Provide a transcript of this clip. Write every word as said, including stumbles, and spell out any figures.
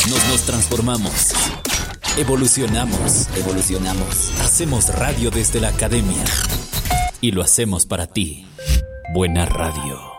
Nos, nos transformamos. Evolucionamos. Evolucionamos. Hacemos radio desde la academia. Y lo hacemos para ti. Buena radio.